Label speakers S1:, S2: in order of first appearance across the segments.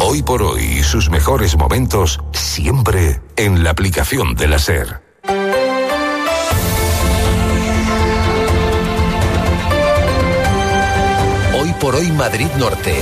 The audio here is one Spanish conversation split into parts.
S1: Hoy por hoy y sus mejores momentos siempre en la aplicación de la SER. Hoy por hoy Madrid Norte.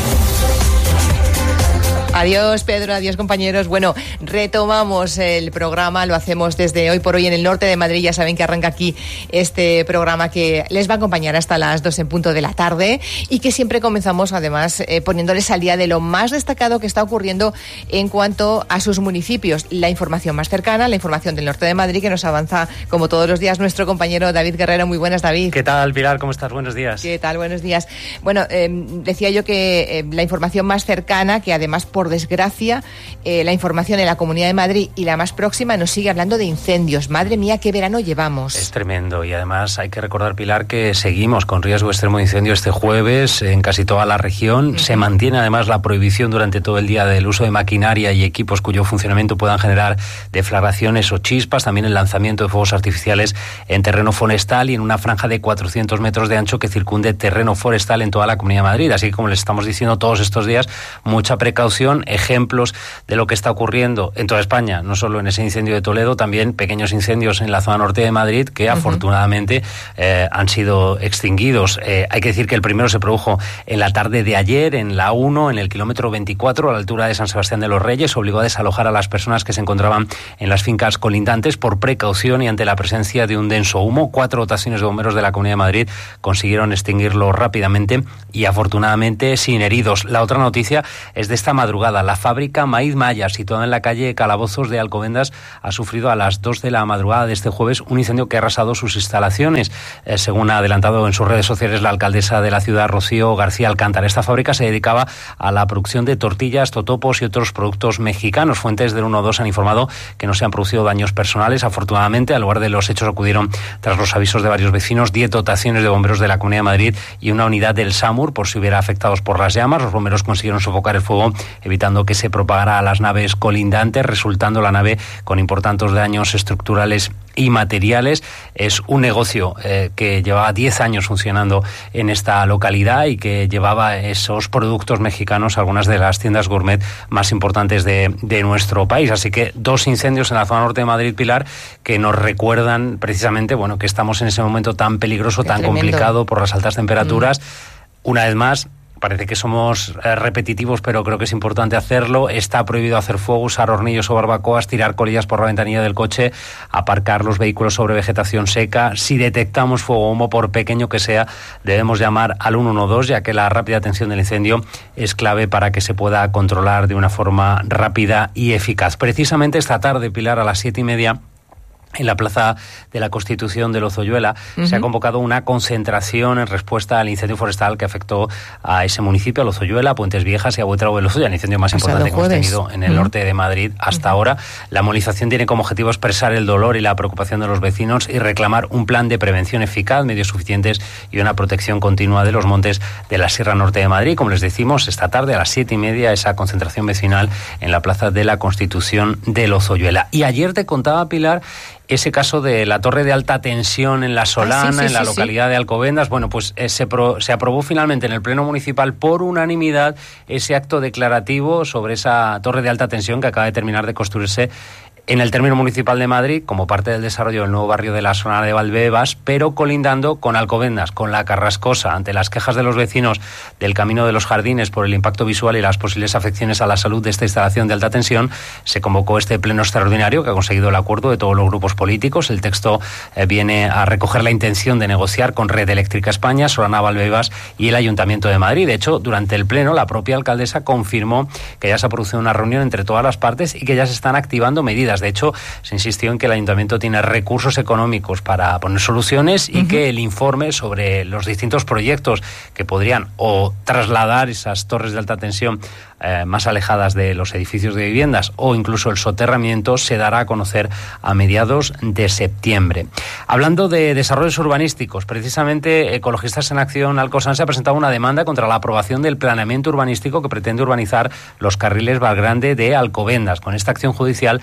S2: Adiós, Pedro, adiós, compañeros. Bueno, retomamos el programa, lo hacemos desde Hoy por Hoy en el norte de Madrid. Ya saben que arranca aquí este programa que les va a acompañar hasta las 2 en punto de la tarde y que siempre comenzamos, además, poniéndoles al día de lo más destacado que está ocurriendo en cuanto a sus municipios. La información más cercana, la información del norte de Madrid, que nos avanza, como todos los días, nuestro compañero David Guerrero. Muy buenas, David.
S3: ¿Qué tal, Pilar? ¿Cómo estás? Buenos días.
S2: ¿Qué tal? Buenos días. Bueno, decía yo que la información más cercana, que además, por desgracia, la información en la Comunidad de Madrid y la más próxima nos sigue hablando de incendios. Madre mía, qué verano llevamos.
S3: Es tremendo, y además hay que recordar, Pilar, que seguimos con riesgo extremo de incendio este jueves en casi toda la región. Se mantiene además la prohibición durante todo el día del uso de maquinaria y equipos cuyo funcionamiento puedan generar deflagraciones o chispas. También el lanzamiento de fuegos artificiales en terreno forestal y en una franja de 400 metros de ancho que circunde terreno forestal en toda la Comunidad de Madrid. Así que, como les estamos diciendo todos estos días, mucha precaución. Ejemplos de lo que está ocurriendo en toda España, no solo en ese incendio de Toledo, también pequeños incendios en la zona norte de Madrid que afortunadamente han sido extinguidos. Hay que decir que el primero se produjo en la tarde de ayer en la 1, en el kilómetro 24, a la altura de San Sebastián de los Reyes. Obligó a desalojar a las personas que se encontraban en las fincas colindantes por precaución y ante la presencia de un denso humo. 4 dotaciones de bomberos de la Comunidad de Madrid consiguieron extinguirlo rápidamente y afortunadamente sin heridos. La otra noticia es de esta madrugada. La fábrica Maíz Maya, situada en la calle Calabozos de Alcobendas, ha sufrido a las 2 de la madrugada de este jueves un incendio que ha arrasado sus instalaciones. Según ha adelantado en sus redes sociales la alcaldesa de la ciudad, Rocío García Alcántara. Esta fábrica se dedicaba a la producción de tortillas, totopos y otros productos mexicanos. Fuentes del 112 han informado que no se han producido daños personales. Afortunadamente, al lugar de los hechos acudieron, tras los avisos de varios vecinos, 10 dotaciones de bomberos de la Comunidad de Madrid y una unidad del SAMUR por si hubiera afectados por las llamas. Los bomberos consiguieron sofocar el fuego, evitando que se propagara a las naves colindantes, resultando la nave con importantes daños estructurales y materiales. Es un negocio que llevaba 10 años funcionando en esta localidad y que llevaba esos productos mexicanos a algunas de las tiendas gourmet más importantes de nuestro país. Así que 2 incendios en la zona norte de Madrid, Pilar, que nos recuerdan precisamente, bueno, que estamos en ese momento tan peligroso, tan complicado por las altas temperaturas. Una vez más, parece que somos repetitivos, pero creo que es importante hacerlo. Está prohibido hacer fuego, usar hornillos o barbacoas, tirar colillas por la ventanilla del coche, aparcar los vehículos sobre vegetación seca. Si detectamos fuego o humo, por pequeño que sea, debemos llamar al 112, ya que la rápida atención del incendio es clave para que se pueda controlar de una forma rápida y eficaz. Precisamente esta tarde, Pilar, a las 7:30, en la Plaza de la Constitución de Lozoyuela se ha convocado una concentración en respuesta al incendio forestal que afectó a ese municipio, a Lozoyuela, Puentes Viejas y a Buitrago de Lozoya, el incendio más importante que hemos tenido en el norte de Madrid hasta ahora. La movilización tiene como objetivo expresar el dolor y la preocupación de los vecinos y reclamar un plan de prevención eficaz, medios suficientes y una protección continua de los montes de la Sierra Norte de Madrid. Como les decimos, esta tarde a las 7:30 esa concentración vecinal en la Plaza de la Constitución de Lozoyuela. Y ayer te contaba, Pilar, ese caso de la torre de alta tensión en La Solana, en la localidad de Alcobendas. Bueno, pues se aprobó finalmente en el Pleno Municipal por unanimidad ese acto declarativo sobre esa torre de alta tensión que acaba de terminar de construirse en el término municipal de Madrid, como parte del desarrollo del nuevo barrio de La Solana de Valdebebas, pero colindando con Alcobendas, con La Carrascosa. Ante las quejas de los vecinos del Camino de los Jardines por el impacto visual y las posibles afecciones a la salud de esta instalación de alta tensión, se convocó este pleno extraordinario que ha conseguido el acuerdo de todos los grupos políticos. El texto viene a recoger la intención de negociar con Red Eléctrica España, Solana Valdebebas y el Ayuntamiento de Madrid. De hecho, durante el pleno, la propia alcaldesa confirmó que ya se ha producido una reunión entre todas las partes y que ya se están activando medidas. De hecho, se insistió en que el Ayuntamiento tiene recursos económicos para poner soluciones y que el informe sobre los distintos proyectos que podrían o trasladar esas torres de alta tensión más alejadas de los edificios de viviendas o incluso el soterramiento se dará a conocer a mediados de septiembre. Hablando de desarrollos urbanísticos, precisamente Ecologistas en Acción Alcobendas ha presentado una demanda contra la aprobación del planeamiento urbanístico que pretende urbanizar los carriles Valgrande de Alcobendas. Con esta acción judicial, la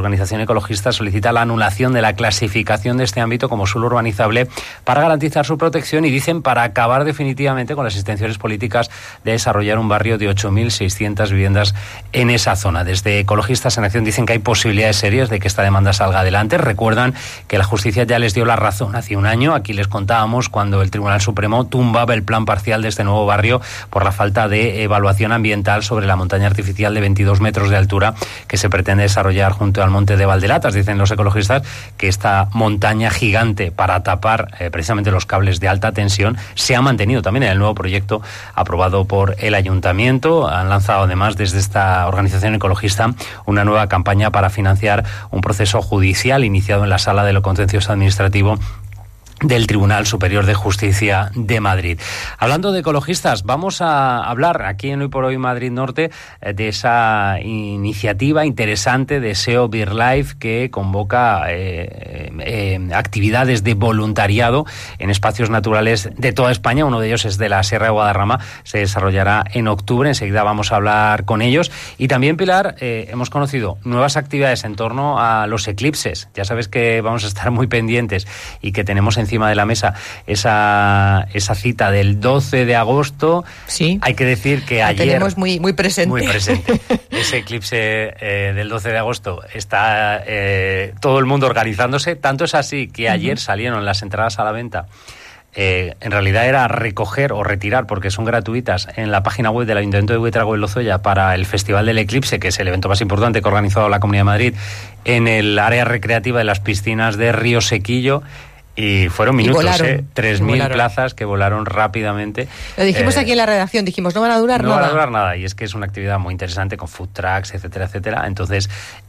S3: organización ecologista solicita la anulación de la clasificación de este ámbito como suelo urbanizable para garantizar su protección y dicen para acabar definitivamente con las intenciones políticas de desarrollar un barrio de 8.600 viviendas en esa zona. Desde Ecologistas en Acción dicen que hay posibilidades serias de que esta demanda salga adelante. Recuerdan que la justicia ya les dio la razón hace un año. Aquí les contábamos cuando el Tribunal Supremo tumbaba el plan parcial de este nuevo barrio por la falta de evaluación ambiental sobre la montaña artificial de 22 metros de altura que se pretende desarrollar junto al monte de Valdelatas. Dicen los ecologistas que esta montaña gigante para tapar precisamente los cables de alta tensión se ha mantenido también en el nuevo proyecto aprobado por el Ayuntamiento. Han lanzado además desde esta organización ecologista una nueva campaña para financiar un proceso judicial iniciado en la Sala de lo Contencioso Administrativo del Tribunal Superior de Justicia de Madrid. Hablando de ecologistas, vamos a hablar aquí en Hoy por Hoy Madrid Norte de esa iniciativa interesante de SEO BirdLife que convoca actividades de voluntariado en espacios naturales de toda España. Uno de ellos es de la Sierra de Guadarrama, se desarrollará en octubre, enseguida vamos a hablar con ellos. Y también, Pilar, hemos conocido nuevas actividades en torno a los eclipses. Ya sabes que vamos a estar muy pendientes y que tenemos encima de la mesa esa cita del 12 de agosto.
S2: Sí.
S3: Hay que decir que ayer...
S2: tenemos muy presente.
S3: Muy presente. Ese eclipse del 12 de agosto está todo el mundo organizándose. Tanto es así que ayer salieron las entradas a la venta. En realidad era recoger o retirar, porque son gratuitas, en la página web del Ayuntamiento de Buitrago y Lozoya para el Festival del Eclipse, que es el evento más importante que ha organizado la Comunidad de Madrid, en el área recreativa de las piscinas de Río Sequillo. Y fueron minutos, 3.000 plazas que volaron rápidamente.
S2: Lo dijimos aquí en la redacción, dijimos, no van a durar nada.
S3: No van a durar nada, y es que es una actividad muy interesante con food trucks, etcétera, etcétera. Entonces,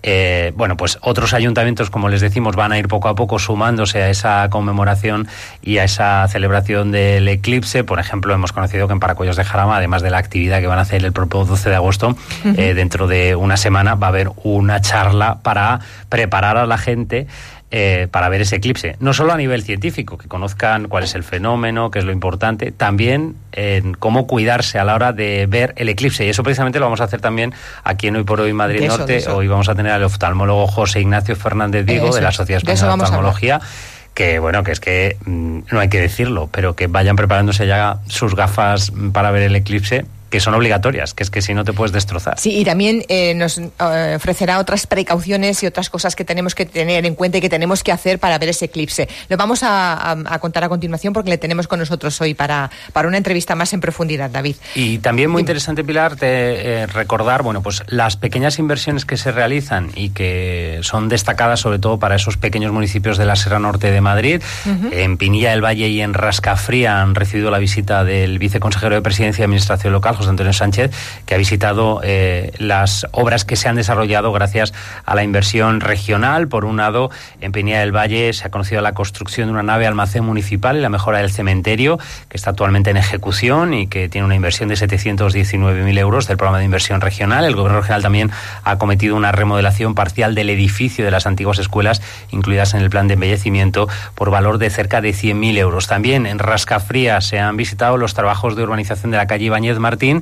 S3: pues otros ayuntamientos, como les decimos, van a ir poco a poco sumándose a esa conmemoración y a esa celebración del eclipse. Por ejemplo, hemos conocido que en Paracuellos de Jarama, además de la actividad que van a hacer el propio 12 de agosto, dentro de una semana va a haber una charla para preparar a la gente para ver ese eclipse, no solo a nivel científico, que conozcan cuál es el fenómeno, qué es lo importante, también en cómo cuidarse a la hora de ver el eclipse, y eso precisamente lo vamos a hacer también aquí en Hoy por Hoy Madrid Norte. Hoy vamos a tener al oftalmólogo José Ignacio Fernández Vigo de la Sociedad Española de Oftalmología, que bueno, que es que no hay que decirlo, pero que vayan preparándose ya sus gafas para ver el eclipse, que son obligatorias, que es que si no te puedes destrozar.
S2: Sí, y también nos ofrecerá otras precauciones y otras cosas que tenemos que tener en cuenta y que tenemos que hacer para ver ese eclipse. Lo vamos a contar a continuación porque le tenemos con nosotros hoy para una entrevista más en profundidad, David.
S3: Y también muy interesante, Pilar, recordar, pues las pequeñas inversiones que se realizan y que son destacadas sobre todo para esos pequeños municipios de la Sierra Norte de Madrid. En Pinilla del Valle y en Rascafría han recibido la visita del viceconsejero de Presidencia y Administración Local, José Antonio Sánchez, que ha visitado las obras que se han desarrollado gracias a la inversión regional. Por un lado, en Pinilla del Valle se ha conocido la construcción de una nave almacén municipal y la mejora del cementerio, que está actualmente en ejecución y que tiene una inversión de 719.000 euros del programa de inversión regional. El Gobierno regional también ha acometido una remodelación parcial del edificio de las antiguas escuelas incluidas en el plan de embellecimiento por valor de cerca de 100.000 euros. También en Rascafría se han visitado los trabajos de urbanización de la calle Ibáñez Marín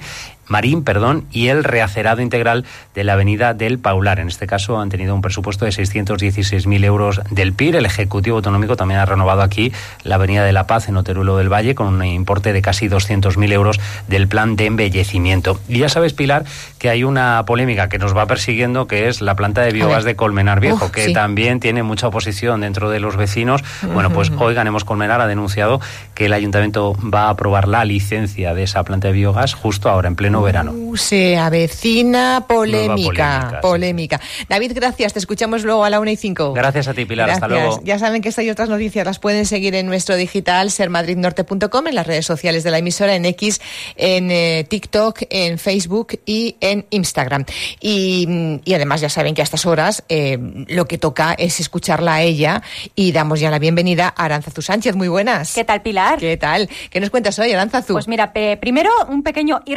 S3: y el reacerado integral de la avenida del Paular. En este caso han tenido un presupuesto de 616.000 euros del PIR. El Ejecutivo Autonómico también ha renovado aquí la avenida de la Paz en Oteruelo del Valle con un importe de casi 200.000 euros del plan de embellecimiento. Y ya sabes, Pilar, que hay una polémica que nos va persiguiendo, que es la planta de biogás de Colmenar Viejo, que también tiene mucha oposición dentro de los vecinos. Pues hoy Ganemos Colmenar ha denunciado que el Ayuntamiento va a aprobar la licencia de esa planta de biogás justo ahora, en pleno verano.
S2: Se avecina polémica.
S3: Sí.
S2: David, gracias. Te escuchamos luego a la 1:05.
S3: Gracias a ti, Pilar. Gracias. Hasta luego.
S2: Ya saben que esta y otras noticias las pueden seguir en nuestro digital, sermadridnorte.com, en las redes sociales de la emisora, en X, en TikTok, en Facebook y en Instagram. Y además ya saben que a estas horas lo que toca es escucharla a ella, y damos ya la bienvenida a Arantzazu Sánchez. Muy buenas.
S4: ¿Qué tal, Pilar?
S2: ¿Qué tal? ¿Qué nos cuentas hoy, Arantzazu?
S4: Pues mira, primero un pequeño y refrescante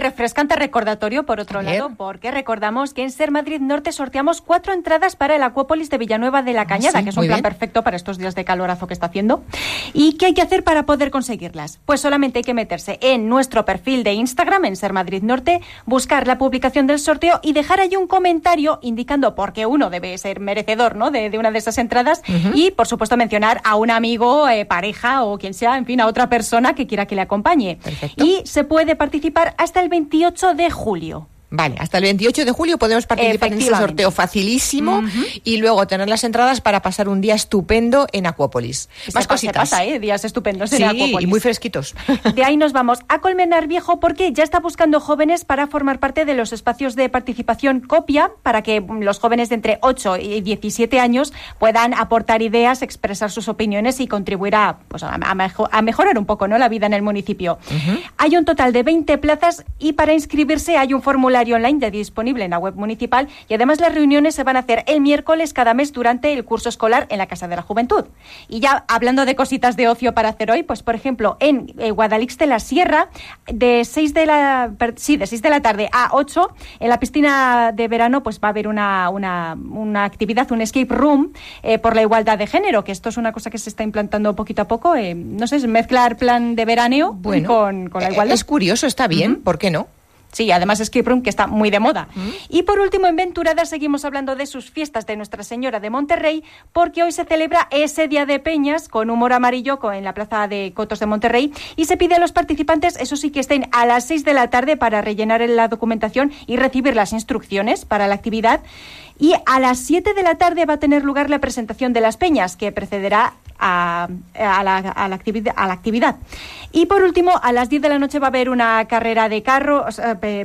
S4: importante recordatorio, por otro lado, porque recordamos que en Ser Madrid Norte sorteamos 4 entradas para el Aquópolis de Villanueva de la Cañada, que es un plan perfecto para estos días de calorazo que está haciendo. ¿Y qué hay que hacer para poder conseguirlas? Pues solamente hay que meterse en nuestro perfil de Instagram, en Ser Madrid Norte, buscar la publicación del sorteo y dejar ahí un comentario indicando por qué uno debe ser merecedor, ¿no?, de una de esas entradas, y, por supuesto, mencionar a un amigo, pareja o quien sea, en fin, a otra persona que quiera que le acompañe.
S2: Perfecto.
S4: Y se puede participar hasta el 28 de julio.
S2: Vale, hasta el 28 de julio podemos participar en ese sorteo facilísimo y luego tener las entradas para pasar un día estupendo en Acuópolis. Más cositas.
S4: Se pasa, días estupendos en Acuópolis.
S2: Y muy fresquitos.
S4: De ahí nos vamos a Colmenar Viejo, porque ya está buscando jóvenes para formar parte de los espacios de participación Copia, para que los jóvenes de entre 8 y 17 años puedan aportar ideas, expresar sus opiniones y contribuir a mejorar un poco, ¿no?, la vida en el municipio. Hay un total de 20 plazas y para inscribirse hay un formulario online disponible en la web municipal, y además las reuniones se van a hacer el miércoles cada mes durante el curso escolar en la Casa de la Juventud. Y ya hablando de cositas de ocio para hacer hoy, pues por ejemplo en Guadalix de la Sierra, de 6 de la tarde a 8 en la piscina de verano, pues va a haber una actividad, un escape room por la igualdad de género, que esto es una cosa que se está implantando poquito a poco, no sé, mezclar plan de veraneo con la igualdad.
S2: Es curioso, está bien, ¿por qué no?
S4: Sí, además Escape Room, que está muy de moda. Y por último, en Venturada seguimos hablando de sus fiestas de Nuestra Señora de Monterrey, porque hoy se celebra ese Día de Peñas con humor amarillo en la Plaza de Cotos de Monterrey, y se pide a los participantes, eso sí, que estén a las 6 de la tarde para rellenar la documentación y recibir las instrucciones para la actividad. Y a las 7 de la tarde va a tener lugar la presentación de las peñas, que precederá a la actividad. Y por último, a las 10 de la noche va a haber una carrera de carros,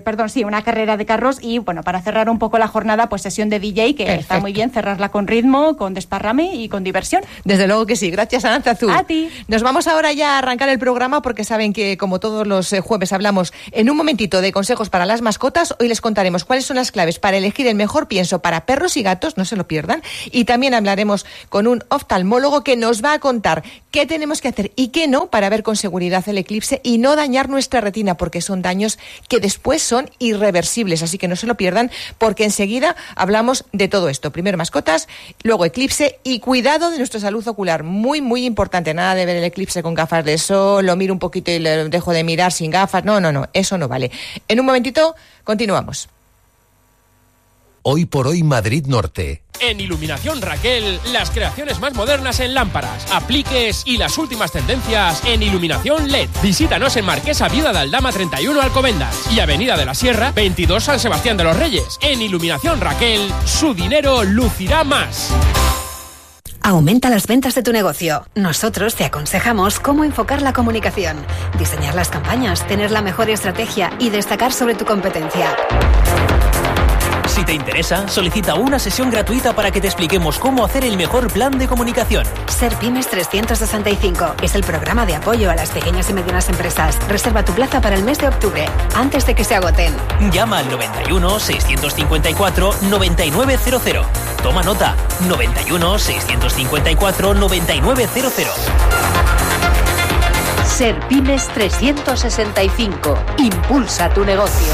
S4: y bueno, para cerrar un poco la jornada, pues sesión de DJ, que está muy bien cerrarla con ritmo, con desparrame y con diversión.
S2: Desde luego que sí. Gracias, Arantzazu.
S4: A ti.
S2: Nos vamos ahora ya a arrancar el programa, porque saben que, como todos los jueves, hablamos en un momentito de consejos para las mascotas. Hoy les contaremos cuáles son las claves para elegir el mejor pienso para perros y gatos, no se lo pierdan. Y también hablaremos con un oftalmólogo que nos va a contar qué tenemos que hacer y qué no para ver con seguridad el eclipse y no dañar nuestra retina, porque son daños que después son irreversibles. Así que no se lo pierdan, porque enseguida hablamos de todo esto. Primero mascotas, luego eclipse y cuidado de nuestra salud ocular. Muy, muy importante. Nada de ver el eclipse con gafas de sol, lo miro un poquito y le dejo de mirar sin gafas. No, eso no vale. En un momentito continuamos.
S1: Hoy por hoy Madrid Norte.
S5: En Iluminación Raquel, las creaciones más modernas en lámparas, apliques y las últimas tendencias en iluminación LED. Visítanos en Marquesa Viuda de Aldama 31 Alcobendas y Avenida de la Sierra 22 San Sebastián de los Reyes. En Iluminación Raquel, su dinero lucirá más.
S6: Aumenta las ventas de tu negocio. Nosotros te aconsejamos cómo enfocar la comunicación, diseñar las campañas, tener la mejor estrategia y destacar sobre tu competencia.
S7: Si te interesa, solicita una sesión gratuita para que te expliquemos cómo hacer el mejor plan de comunicación.
S6: Ser Pymes 365 es el programa de apoyo a las pequeñas y medianas empresas. Reserva tu plaza para el mes de octubre, antes de que se agoten.
S7: Llama al 91 654 9900. Toma nota, 91 654 9900.
S8: Ser Pymes 365. Impulsa tu negocio.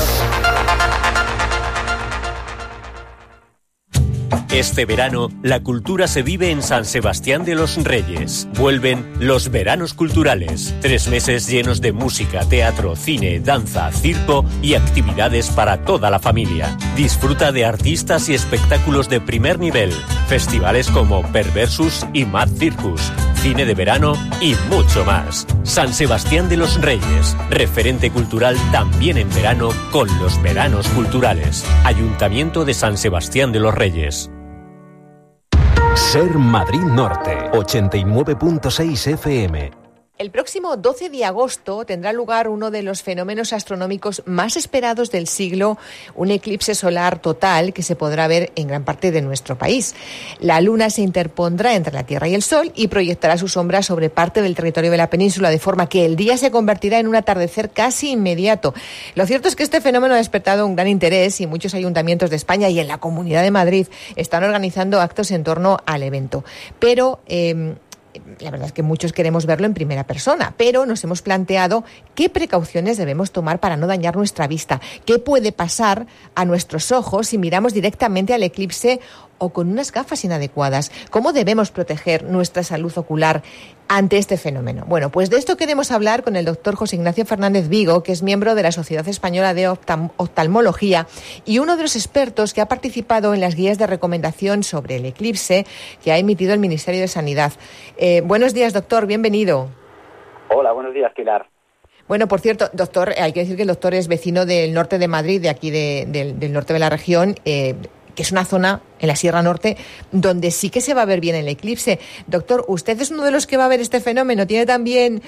S9: Este verano, la cultura se vive en San Sebastián de los Reyes. Vuelven los veranos culturales. 3 meses llenos de música, teatro, cine, danza, circo y actividades para toda la familia. Disfruta de artistas y espectáculos de primer nivel. Festivales como Perversus y Mad Circus. Cine de verano y mucho más. San Sebastián de los Reyes. Referente cultural también en verano con los veranos culturales. Ayuntamiento de San Sebastián de los Reyes.
S1: Ser Madrid Norte, 89.6 FM.
S2: El próximo 12 de agosto tendrá lugar uno de los fenómenos astronómicos más esperados del siglo, un eclipse solar total que se podrá ver en gran parte de nuestro país. La Luna se interpondrá entre la Tierra y el Sol y proyectará su sombra sobre parte del territorio de la península, de forma que el día se convertirá en un atardecer casi inmediato. Lo cierto es que este fenómeno ha despertado un gran interés y muchos ayuntamientos de España y en la Comunidad de Madrid están organizando actos en torno al evento. Pero la verdad es que muchos queremos verlo en primera persona, pero nos hemos planteado qué precauciones debemos tomar para no dañar nuestra vista. ¿Qué puede pasar a nuestros ojos si miramos directamente al eclipse o con unas gafas inadecuadas? ¿Cómo debemos proteger nuestra salud ocular ante este fenómeno? Bueno, pues de esto queremos hablar con el doctor José Ignacio Fernández Vigo, que es miembro de la Sociedad Española de Oftalmología y uno de los expertos que ha participado en las guías de recomendación sobre el eclipse que ha emitido el Ministerio de Sanidad. Buenos días, doctor, bienvenido.
S10: Hola, buenos días, Pilar.
S2: Bueno, por cierto, doctor, hay que decir que el doctor es vecino del norte de Madrid, de aquí del norte de la región, que es una zona en la Sierra Norte donde sí que se va a ver bien el eclipse. Doctor, usted es uno de los que va a ver este fenómeno. ¿Tiene también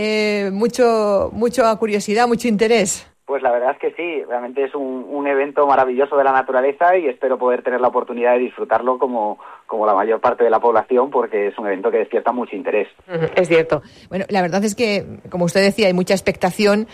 S2: mucha curiosidad, mucho interés?
S10: Pues la verdad es que sí, realmente es un evento maravilloso de la naturaleza y espero poder tener la oportunidad de disfrutarlo como la mayor parte de la población, porque es un evento que despierta mucho interés.
S2: Es cierto. Bueno, la verdad es que, como usted decía, hay mucha expectación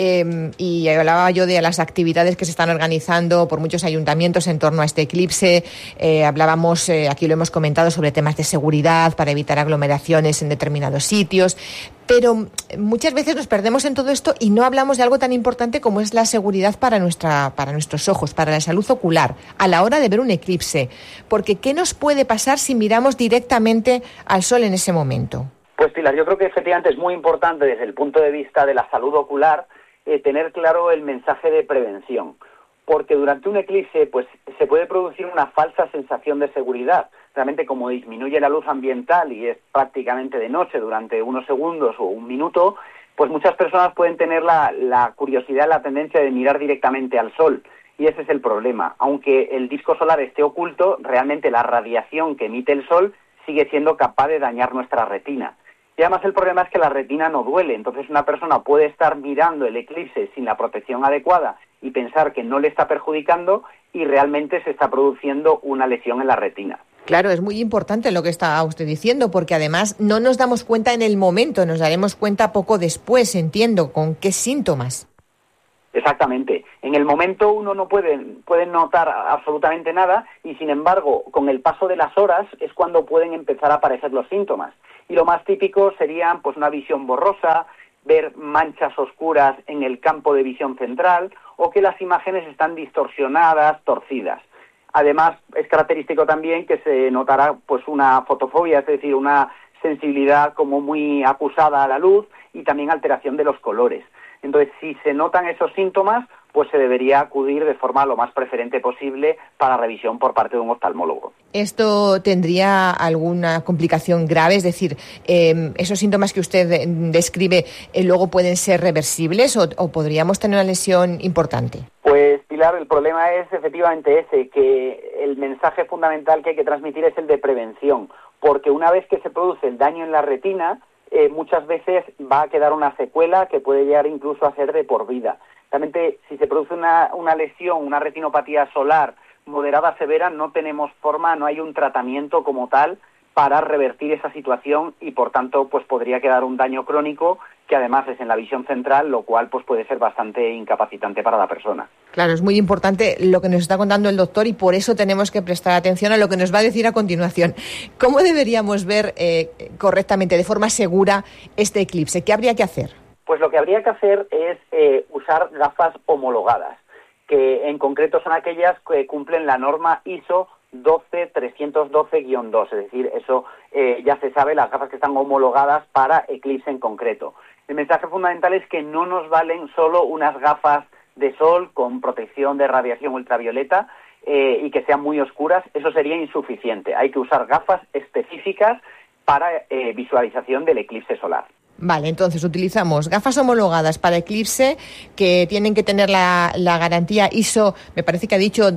S2: y hablaba yo de las actividades que se están organizando por muchos ayuntamientos en torno a este eclipse. Hablábamos, aquí lo hemos comentado, sobre temas de seguridad para evitar aglomeraciones en determinados sitios. Pero muchas veces nos perdemos en todo esto y no hablamos de algo tan importante como es la seguridad para nuestros ojos, para la salud ocular, a la hora de ver un eclipse. Porque ¿qué nos puede pasar si miramos directamente al sol en ese momento?
S10: Pues Pilar, yo creo que efectivamente es muy importante desde el punto de vista de la salud ocular tener claro el mensaje de prevención. Porque durante un eclipse pues se puede producir una falsa sensación de seguridad. Realmente, como disminuye la luz ambiental y es prácticamente de noche durante unos segundos o un minuto, pues muchas personas pueden tener la curiosidad, la tendencia de mirar directamente al sol. Y ese es el problema. Aunque el disco solar esté oculto, realmente la radiación que emite el sol sigue siendo capaz de dañar nuestra retina. Y además el problema es que la retina no duele. Entonces una persona puede estar mirando el eclipse sin la protección adecuada y pensar que no le está perjudicando y realmente se está produciendo una lesión en la retina.
S2: Claro, es muy importante lo que está usted diciendo, porque además no nos damos cuenta en el momento, nos daremos cuenta poco después, entiendo, con qué síntomas.
S10: Exactamente. En el momento uno no puede notar absolutamente nada y, sin embargo, con el paso de las horas es cuando pueden empezar a aparecer los síntomas. Y lo más típico serían pues una visión borrosa, ver manchas oscuras en el campo de visión central o que las imágenes están distorsionadas, torcidas. Además, es característico también que se notará pues una fotofobia, es decir, una sensibilidad como muy acusada a la luz y también alteración de los colores. Entonces, si se notan esos síntomas, pues se debería acudir de forma lo más preferente posible para revisión por parte de un oftalmólogo.
S2: ¿Esto tendría alguna complicación grave? Es decir, ¿esos síntomas que usted describe luego pueden ser reversibles o podríamos tener una lesión importante?
S10: Pues, Pilar, el problema es efectivamente ese, que el mensaje fundamental que hay que transmitir es el de prevención, porque una vez que se produce el daño en la retina, muchas veces va a quedar una secuela que puede llegar incluso a ser de por vida. Realmente, si se produce una lesión, una retinopatía solar moderada severa, no tenemos forma, no hay un tratamiento como tal para revertir esa situación y, por tanto, pues podría quedar un daño crónico que además es en la visión central, lo cual pues puede ser bastante incapacitante para la persona.
S2: Claro, es muy importante lo que nos está contando el doctor y por eso tenemos que prestar atención a lo que nos va a decir a continuación. ¿Cómo deberíamos ver correctamente, de forma segura, este eclipse? ¿Qué habría que hacer?
S10: Pues lo que habría que hacer es usar gafas homologadas, que en concreto son aquellas que cumplen la norma ISO 12312-2, es decir, eso ya se sabe, las gafas que están homologadas para eclipse en concreto. El mensaje fundamental es que no nos valen solo unas gafas de sol con protección de radiación ultravioleta y que sean muy oscuras, eso sería insuficiente. Hay que usar gafas específicas para visualización del eclipse solar.
S2: Vale, entonces utilizamos gafas homologadas para eclipse que tienen que tener la garantía ISO, me parece que ha dicho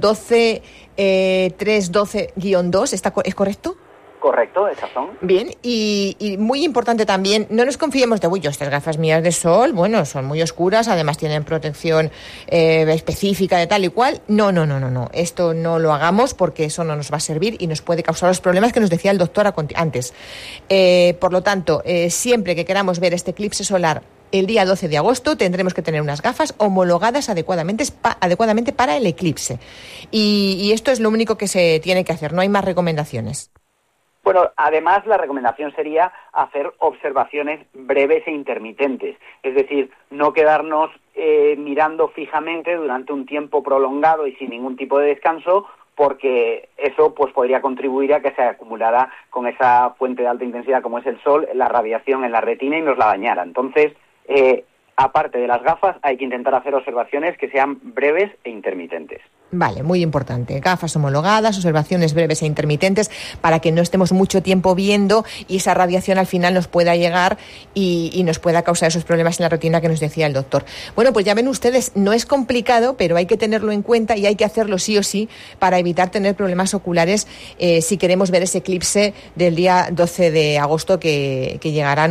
S2: 12312-2, ¿es correcto?
S10: Correcto, esas son.
S2: Bien, y muy importante también, no nos confiemos de, estas gafas mías de sol, bueno, son muy oscuras, además tienen protección específica de tal y cual. No, esto no lo hagamos porque eso no nos va a servir y nos puede causar los problemas que nos decía el doctor antes. Por lo tanto, siempre que queramos ver este eclipse solar el día 12 de agosto, tendremos que tener unas gafas homologadas adecuadamente para el eclipse. Y esto es lo único que se tiene que hacer, no hay más recomendaciones.
S10: Bueno, además la recomendación sería hacer observaciones breves e intermitentes, es decir, no quedarnos mirando fijamente durante un tiempo prolongado y sin ningún tipo de descanso, porque eso pues podría contribuir a que se acumulara con esa fuente de alta intensidad como es el sol, la radiación en la retina y nos la dañara. Entonces, aparte de las gafas, hay que intentar hacer observaciones que sean breves e intermitentes.
S2: Vale, muy importante. Gafas homologadas, observaciones breves e intermitentes para que no estemos mucho tiempo viendo y esa radiación al final nos pueda llegar y nos pueda causar esos problemas en la retina que nos decía el doctor. Bueno, pues ya ven ustedes, no es complicado, pero hay que tenerlo en cuenta y hay que hacerlo sí o sí para evitar tener problemas oculares si queremos ver ese eclipse del día 12 de agosto que llegará a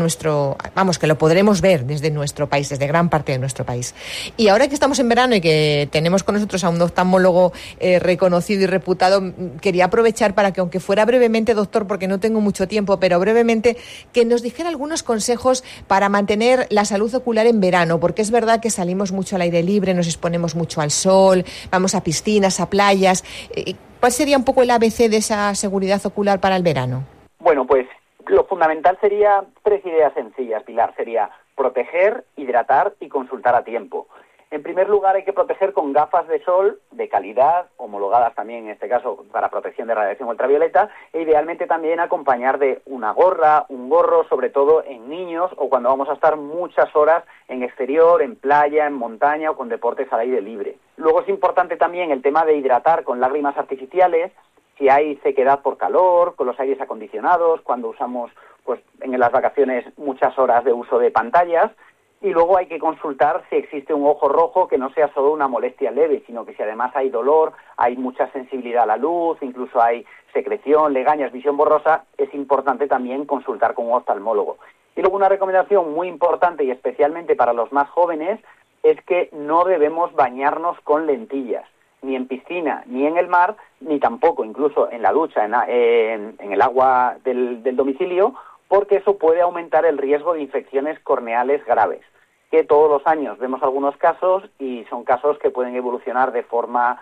S2: que lo podremos ver desde nuestro país, desde gran parte de nuestro país. Y ahora que estamos en verano y que tenemos con nosotros a un oftalmólogo reconocido y reputado, quería aprovechar para que, aunque fuera brevemente, doctor, porque no tengo mucho tiempo, pero brevemente, que nos dijera algunos consejos para mantener la salud ocular en verano, porque es verdad que salimos mucho al aire libre, nos exponemos mucho al sol, vamos a piscinas, a playas. ¿Cuál sería un poco el ABC de esa seguridad ocular para el verano?
S10: Bueno, pues lo fundamental sería 3 ideas sencillas, Pilar. Sería proteger, hidratar y consultar a tiempo. En primer lugar, hay que proteger con gafas de sol de calidad, homologadas también en este caso para protección de radiación ultravioleta, e idealmente también acompañar de una gorra, un gorro, sobre todo en niños o cuando vamos a estar muchas horas en exterior, en playa, en montaña o con deportes al aire libre. Luego es importante también el tema de hidratar con lágrimas artificiales, si hay sequedad por calor, con los aires acondicionados, cuando usamos pues en las vacaciones muchas horas de uso de pantallas. Y luego hay que consultar si existe un ojo rojo que no sea solo una molestia leve, sino que si además hay dolor, hay mucha sensibilidad a la luz, incluso hay secreción, legañas, visión borrosa, es importante también consultar con un oftalmólogo. Y luego una recomendación muy importante y especialmente para los más jóvenes es que no debemos bañarnos con lentillas, ni en piscina, ni en el mar, ni tampoco incluso en la ducha, en el agua del domicilio, porque eso puede aumentar el riesgo de infecciones corneales graves, que todos los años vemos algunos casos y son casos que pueden evolucionar de forma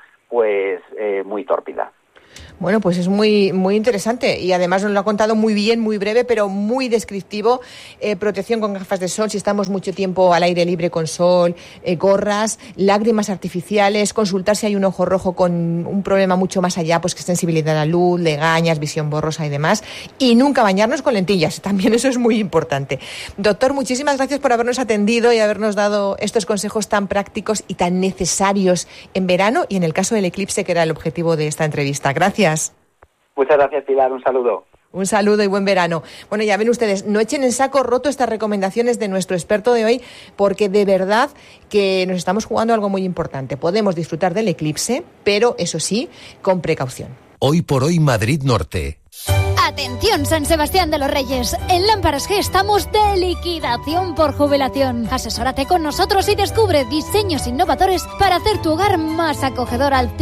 S10: muy tórpida.
S2: Bueno, pues es muy, muy interesante y además nos lo ha contado muy bien, muy breve, pero muy descriptivo. Protección con gafas de sol si estamos mucho tiempo al aire libre con sol, gorras, lágrimas artificiales, consultar si hay un ojo rojo con un problema mucho más allá, pues que es sensibilidad a la luz, legañas, visión borrosa y demás. Y nunca bañarnos con lentillas, también eso es muy importante. Doctor, muchísimas gracias por habernos atendido y habernos dado estos consejos tan prácticos y tan necesarios en verano y en el caso del eclipse, que era el objetivo de esta entrevista. Gracias.
S10: Muchas gracias, Pilar. Un saludo.
S2: Un saludo y buen verano. Bueno, ya ven ustedes, no echen en saco roto estas recomendaciones de nuestro experto de hoy, porque de verdad que nos estamos jugando algo muy importante. Podemos disfrutar del eclipse, pero eso sí, con precaución.
S1: Hoy por hoy Madrid Norte.
S11: Atención, San Sebastián de los Reyes. En Lámparas G estamos de liquidación por jubilación. Asesórate con nosotros y descubre diseños innovadores para hacer tu hogar más acogedor al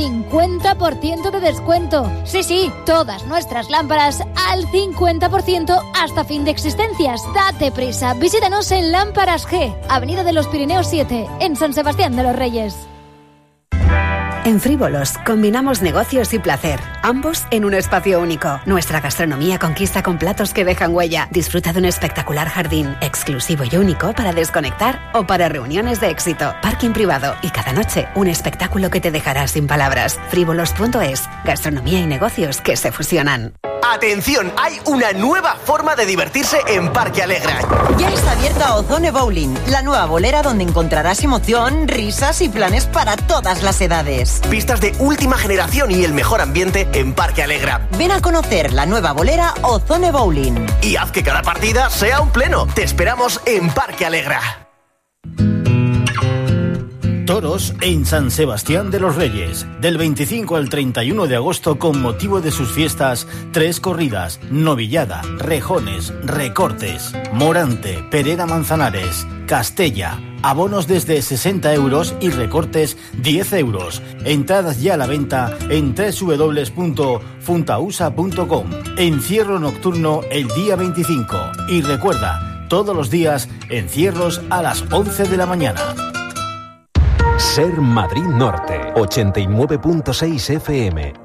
S11: 50% de descuento. Sí, todas nuestras lámparas al 50% hasta fin de existencias. Date prisa, visítanos en Lámparas G, Avenida de los Pirineos 7, en San Sebastián de los Reyes.
S6: En Frívolos combinamos negocios y placer, ambos en un espacio único. Nuestra gastronomía conquista con platos que dejan huella. Disfruta de un espectacular jardín, exclusivo y único para desconectar o para reuniones de éxito. Parking privado y cada noche un espectáculo que te dejará sin palabras. Frívolos.es, gastronomía y negocios que se fusionan.
S12: ¡Atención! Hay una nueva forma de divertirse en Parque Alegra.
S13: Ya está abierta Ozone Bowling, la nueva bolera donde encontrarás emoción, risas y planes para todas las edades.
S12: Pistas de última generación y el mejor ambiente en Parque Alegra.
S13: Ven a conocer la nueva bolera Ozone Bowling.
S12: Y haz que cada partida sea un pleno. Te esperamos en Parque Alegra.
S14: Toros en San Sebastián de los Reyes. Del 25 al 31 de agosto, con motivo de sus fiestas, 3 corridas: novillada, rejones, recortes. Morante, Pereda Manzanares, Castella. Abonos desde 60 euros y recortes 10 euros. Entradas ya a la venta en www.funtausa.com. Encierro nocturno el día 25. Y recuerda, todos los días encierros a las 11 de la mañana.
S1: Ser Madrid Norte, 89.6 FM.